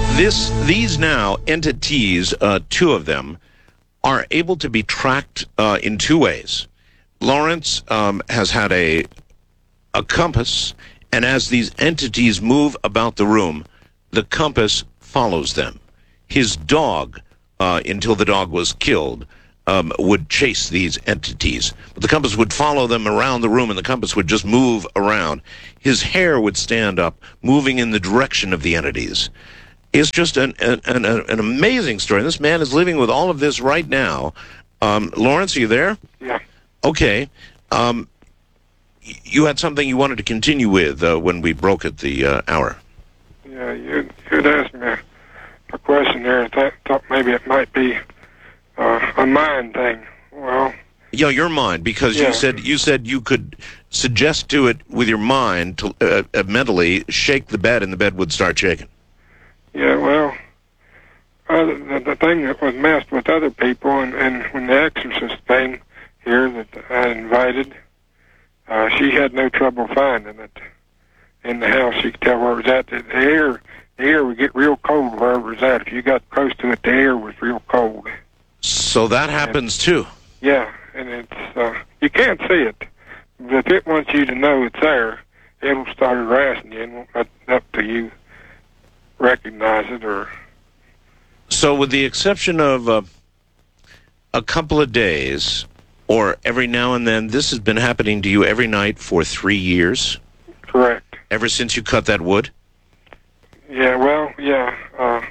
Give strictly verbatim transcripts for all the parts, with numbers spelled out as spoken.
This, these now entities, uh, two of them, are able to be tracked uh, in two ways. Lawrence um, has had a a compass, and as these entities move about the room, the compass follows them. His dog, uh, until the dog was killed, um, would chase these entities. But the compass would follow them around the room, and the compass would just move around. His hair would stand up, moving in the direction of the entities. It's just an, an, an, an amazing story. This man is living with all of this right now. Um, Lawrence, are you there? Yeah. Okay. Um, you had something you wanted to continue with uh, when we broke at the uh, hour. Yeah, you you'd asked me a, a question there. I th- thought maybe it might be uh, a mind thing. Well, Yeah, your mind, because Yeah. you said you said you could suggest to it with your mind to uh, uh, mentally shake the bed, and the bed would start shaking. yeah, well, uh, the, the thing that was messed with other people, and, and when the exorcist came here that I invited, uh, she had no trouble finding it in the house. She could tell where it was at. The air, the air would get real cold wherever it was at. If you got close to it, the air was real cold. So that happens too. Yeah, and it's uh, you can't see it, but if it wants you to know it's there, it'll start harassing you, and won't let it up to you recognize it. Or So with the exception of uh, a couple of days, or every now and then, this has been happening to you every night for three years, correct. ever since you cut that wood? Yeah, well, yeah. Uh,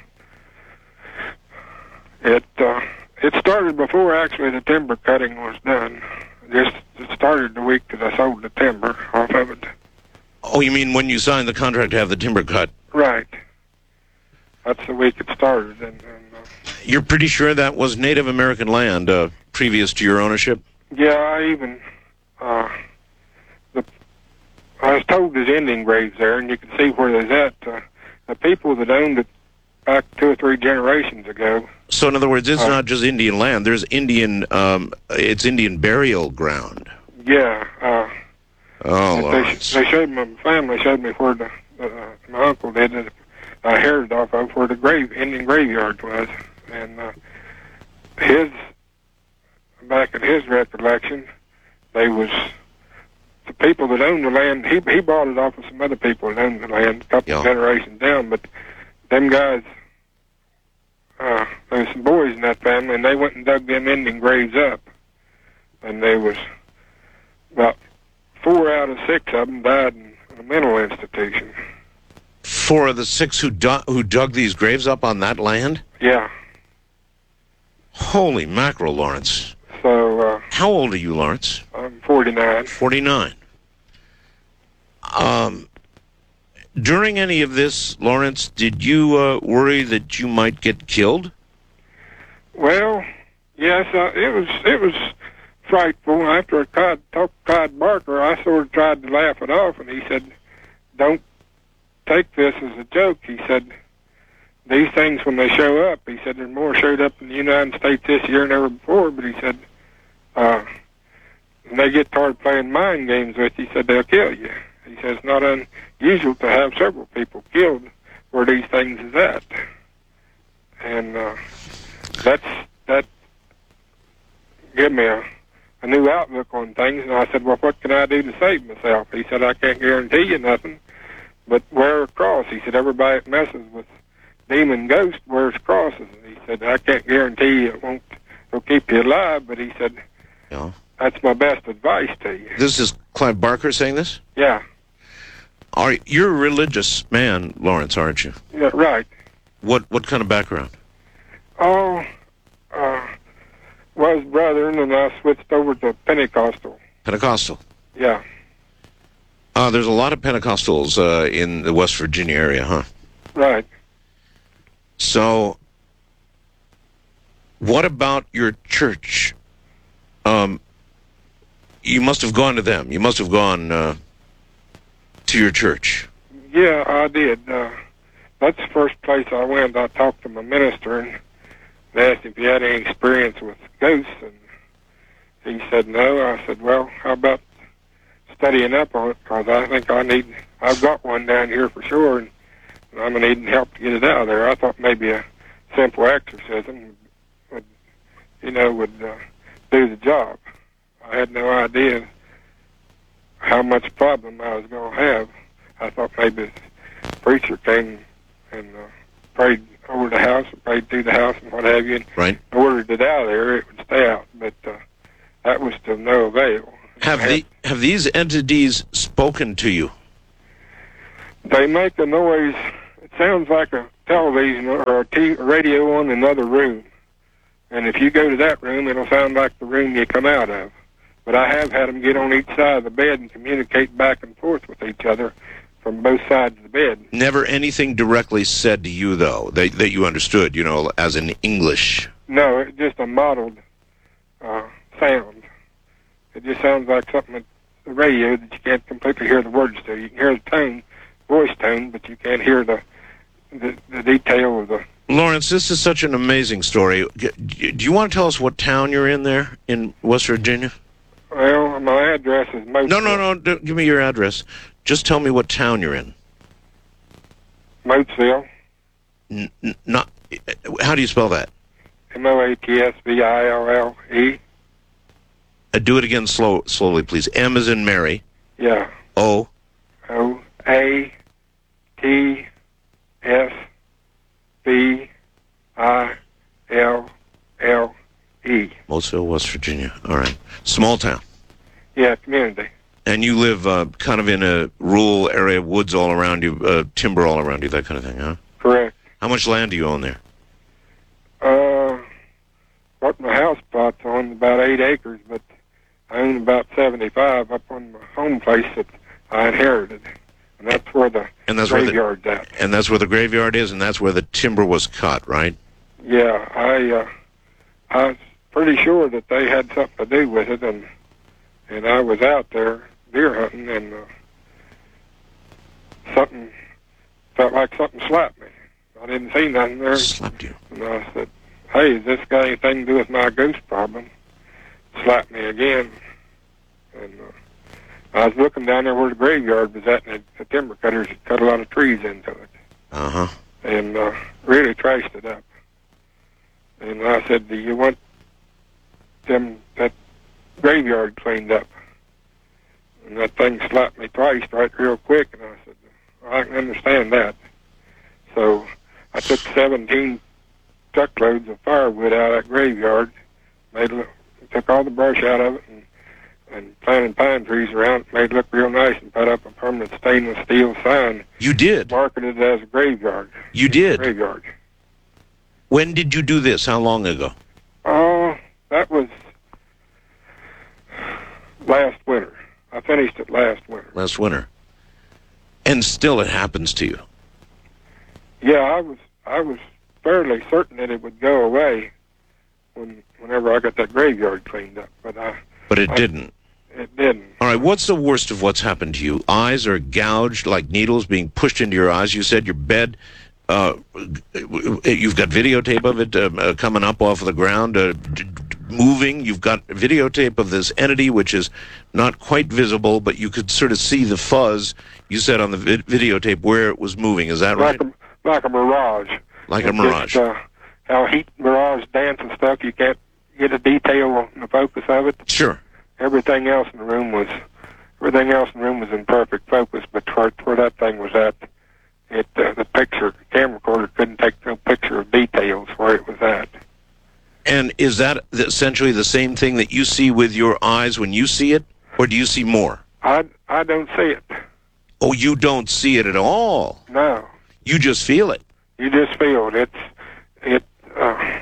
it uh, it started before actually the timber cutting was done. Just it started the week that I sold the timber off of it. Oh, you mean when you signed the contract to have the timber cut? Right. That's the week it started, and, and uh, You're pretty sure that was Native American land uh, previous to your ownership? yeah, I even uh, the I was told there's Indian graves there, and you can see where there's at. Uh, the people that owned it back two or three generations ago. So in other words, it's Uh, not just Indian land. There's Indian, um, it's Indian burial ground. Yeah. Uh, Oh, they, Lawrence. they showed my family showed me where the uh, my uncle did it. I inherited off of where the grave Indian graveyard was, and uh, his back in his recollection, they was the people that owned the land. He he bought it off of some other people that owned the land, a couple Yeah. of generations down. But them guys, uh, there was some boys in that family, and they went and dug them Indian graves up, and they was about four out of six of them died in a mental institution. Four of the six who, du- who dug these graves up on that land? Yeah. Holy mackerel, Lawrence. So uh, How old are you, Lawrence? I'm forty-nine. forty-nine. Um, during any of this, Lawrence, did you uh, worry that you might get killed? Well, yes, uh, it was it was frightful. After I Todd, talked to Todd Barker, I sort of tried to laugh it off, and he said, "Don't take this as a joke." He said, "These things, when they show up," he said, "there's more showed up in the United States this year than ever before." But he said, uh, "When they get tired of playing mind games with you," he said, "they'll kill you." He says, "It's not unusual to have several people killed where these things is at," and uh, that's that gave me a. a new outlook on things, and I said, "Well, what can I do to save myself?" He said, "I can't guarantee you nothing, but wear a cross." He said, "Everybody that messes with demon ghost wears crosses." And he said, "I can't guarantee you it won't it'll keep you alive," but he said, Yeah. "That's my best advice to you." This is Clive Barker saying this? Yeah, Are you're a religious man, Lawrence, aren't you? yeah, right. What what kind of background? Oh, uh, was Brethren, and I switched over to Pentecostal. Pentecostal. Yeah, Uh, there's a lot of Pentecostals uh, in the West Virginia area, huh? right. So, what about your church? Um, you must have gone to them. You must have gone uh, to your church. Yeah, I did. Uh, that's the first place I went. I talked to my minister and asked if he had any experience with ghosts, and he said no. I said, "Well, how about studying up on it, because I think I need, I've got one down here for sure." And and I'm needing help to get it out of there. I thought maybe a simple exorcism would, you know, would uh, do the job. I had no idea how much problem I was going to have. I thought maybe the preacher came and uh, prayed over the house and prayed through the house and what have you, and Right. ordered it out of there, it would stay out. But uh, that was to no avail. Have the have these entities spoken to you? They make a noise. It sounds like a television or a t- radio in another room. And if you go to that room, it'll sound like the room you come out of. But I have had them get on each side of the bed and communicate back and forth with each other from both sides of the bed. Never anything directly said to you, though, that, that you understood, you know, as in English. No, it's just a mottled uh, sound. It just sounds like something at the radio that you can't completely hear the words to. You can hear the tone, voice tone, but you can't hear the the, the detail of the... Lawrence, this is such an amazing story. Do you want to tell us what town you're in there in West Virginia? Well, my address is... Motesville. No, no, no, don't give me your address. Just tell me what town you're in. Motesville. N- n- not, how do you spell that? M O A T S V I L L E. Uh, do it again slow, slowly, please. M as in Mary. Yeah. O. O A T S V I L L E. Mosville, West Virginia. All right. Small town. Yeah, community. And you live uh, kind of in a rural area, woods all around you, uh, timber all around you, that kind of thing, huh? Correct. How much land do you own there? Uh, what my house plot's on about eight acres, but I own about seventy-five up on my home place that I inherited. And that's where the And that's where the- graveyard's at. And that's where the graveyard is, and that's where the timber was cut, right? Yeah, I, uh, I was pretty sure that they had something to do with it, and and I was out there deer hunting, and uh, something felt like something slapped me. I didn't see nothing there, Slapped you. and I said, "Hey, has this got anything to do with my ghost problem?" Slapped me again, and uh, I was looking down there where the graveyard was at, and the timber cutters had cut a lot of trees into it, Uh-huh. and uh, really trashed it up. And I said, "Do you want them that graveyard cleaned up?" And that thing slapped me twice, right, real quick. And I said, "I can understand that." So I took seventeen truckloads of firewood out of that graveyard, made it, took all the brush out of it, and and planted pine trees around it, made it look real nice, and put up a permanent stainless steel sign, You did. marketed it as a graveyard. You did. Graveyard. When did you do this? How long ago? Oh, that was last winter. I finished it last winter. Last winter. And still it happens to you. Yeah, I was I was fairly certain that it would go away when whenever I got that graveyard cleaned up, but I But it I- didn't. it didn't. All right, what's the worst of what's happened to you? Eyes are gouged like needles being pushed into your eyes. You said your bed, uh, you've got videotape of it uh, uh, coming up off of the ground, uh, d- d- moving. You've got videotape of this entity, which is not quite visible, but you could sort of see the fuzz, you said on the vid- videotape, where it was moving. Is that right? Like a like a mirage. Like a It's mirage. Just, uh, how heat mirage dance and stuff, you can't get a detail on the focus of it. Sure. Everything else in the room was everything else in the room was in perfect focus, but where, where that thing was at, it uh, the picture the camera recorder couldn't take no picture of details where it was at. And is that essentially the same thing that you see with your eyes when you see it, or do you see more? I I don't see it. Oh, you don't see it at all. No, You just feel it. you just feel it. It's it. Uh,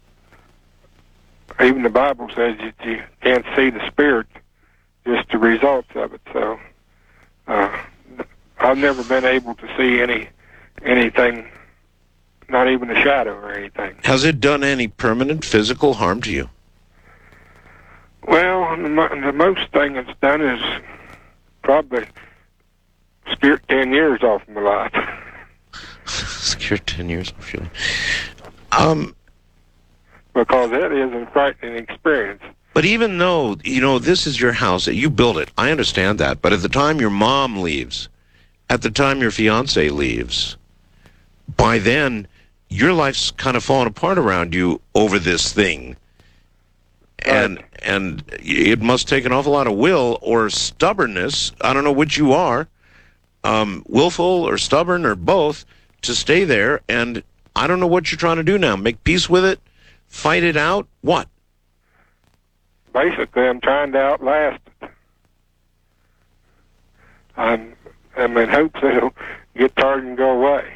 even the Bible says that you can't see the spirit, just the results of it. So uh, I've never been able to see any anything, not even a shadow or anything. Has it done any permanent physical harm to you? Well, the, mo- the most thing it's done is probably scared ten years off my life. Scared ten years off you. Um, Because it is a frightening experience. but even though, you know, this is your house, you built it, I understand that. But at the time your mom leaves, at the time your fiance leaves, by then, your life's kind of fallen apart around you over this thing. And Right. and it must take an awful lot of will or stubbornness, I don't know which you are, um, willful or stubborn or both, to stay there. And I don't know what you're trying to do now. Make peace with it? Fight it out? What? Basically, I'm trying to outlast it. I'm, I'm in hopes that it'll get tired and go away.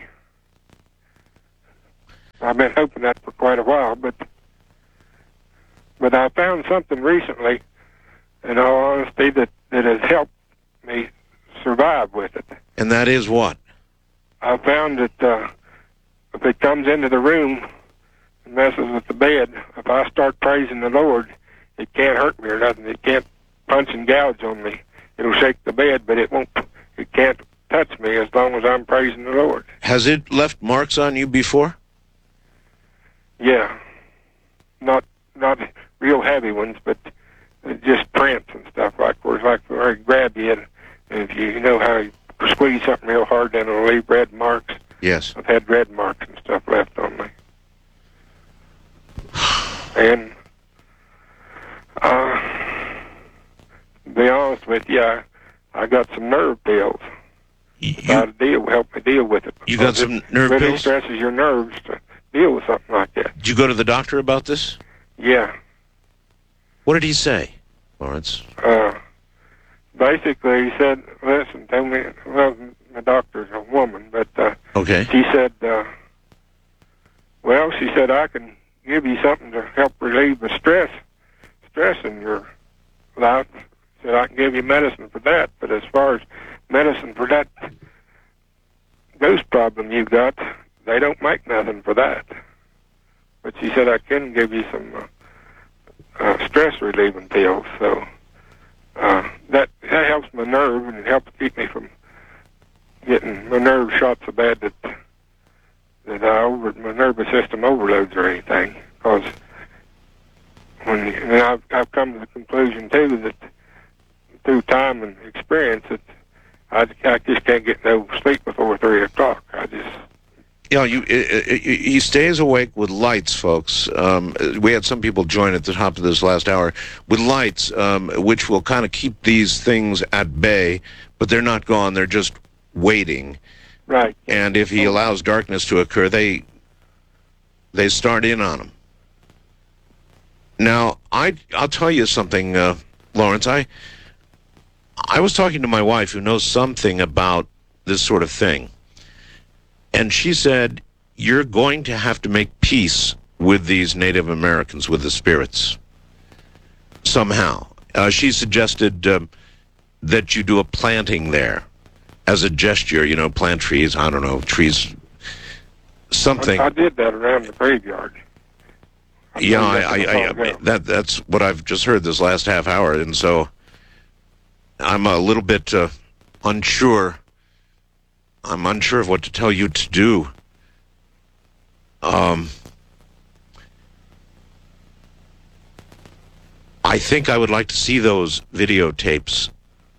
I've been hoping that for quite a while, but but I found something recently, in all honesty, that, that has helped me survive with it. And that is what? I found that uh, if it comes into the room and messes with the bed, if I start praising the Lord, it can't hurt me or nothing. It can't punch and gouge on me. It'll shake the bed, but it won't. It can't touch me as long as I'm praising the Lord. Has it left marks on you before? Yeah, not not real heavy ones, but just prints and stuff like where it's like where it grab you, and if you, you know how you squeeze something real hard, then it'll leave red marks. Yes. I've had red marks and stuff left on me, and uh, to be honest with you, I, I got some nerve pills. You, How to deal, help me deal with it. you got Because some it nerve really pills? stresses your nerves to deal with something like that. Did you go to the doctor about this? Yeah. What did he say, Lawrence? Uh, basically, he said, listen, tell me, well, my doctor's a woman, but uh, Okay. she said, uh, well, she said, I can give you something to help relieve the stress, stress in your life. She said, I can give you medicine for that, but as far as medicine for that ghost problem you got, they don't make nothing for that. But she said, I can give you some uh, uh, stress relieving pills, so uh, that, that helps my nerve, and it helps keep me from getting my nerve shot so bad that that I over, my nervous system overloads or anything. Because when and I've, I've come to the conclusion too that through time and experience that I, I just can't get no sleep before three o'clock. I just Yeah, you. i- i- He stays awake with lights, folks. Um, we had some people join at the top of this last hour with lights, um, which will kind of keep these things at bay, but they're not gone. They're just waiting. right. And if he allows darkness to occur, they they start in on him. Now, I I'll tell you something, uh, Lawrence. I I was talking to my wife, who knows something about this sort of thing. And she said, you're going to have to make peace with these Native Americans, with the spirits, somehow. Uh, she suggested um, that you do a planting there as a gesture, you know, plant trees, I don't know, trees, something. I, I did that around the graveyard. I yeah, told I, you I, that I, a while ago. that that's what I've just heard this last half hour, and so I'm a little bit uh, unsure. I'm unsure of what to tell you to do. Um, I think I would like to see those videotapes.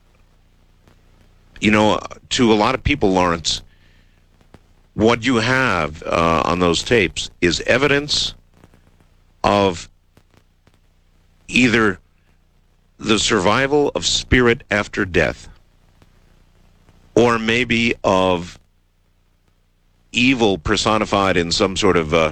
You know, to a lot of people, Lawrence, what you have uh, on those tapes is evidence of either the survival of spirit after death, or maybe of evil personified in some sort of uh,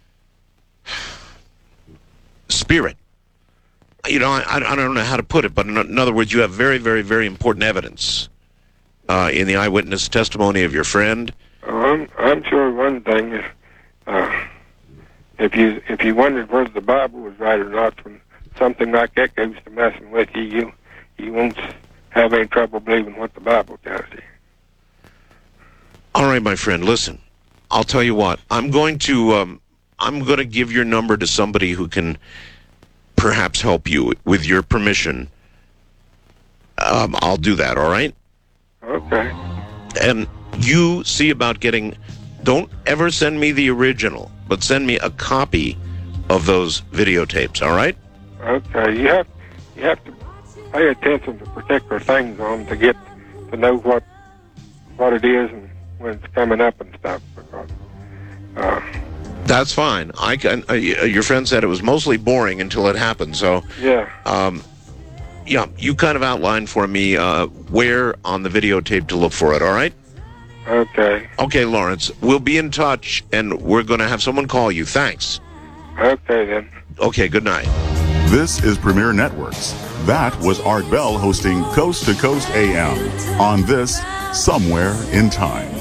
spirit. You know, I, I don't know how to put it, but in, in other words, you have very, very, very important evidence uh, in the eyewitness testimony of your friend. I'm, I'm sure one thing is, uh, if you if you wondered whether the Bible was right or not, when something like that goes to messing with you, you you won't have any trouble believing what the Bible tells you. All right, my friend, listen. I'll tell you what. I'm going to um, I'm going to give your number to somebody who can perhaps help you with your permission. Um, I'll do that. All right. Okay. And you see about getting. Don't ever send me the original, but send me a copy of those videotapes. All right. Okay. You have you have to pay attention to particular things on them to get to know what what it is and when it's coming up and stuff, because That's fine. I can. Uh, your friend said it was mostly boring until it happened. So Yeah. Um, yeah, you kind of outlined for me uh, where on the videotape to look for it. All right. Okay. Okay, Lawrence. We'll be in touch, and we're going to have someone call you. Thanks. Okay then. Okay. Good night. This is Premier Networks. That was Art Bell hosting Coast to Coast A M on this Somewhere in Time.